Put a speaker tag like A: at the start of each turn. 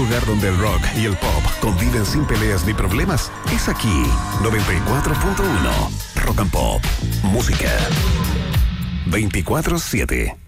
A: Lugar donde el rock y el pop conviven sin peleas ni problemas es aquí. 94.1 Rock and Pop. Música 24/7.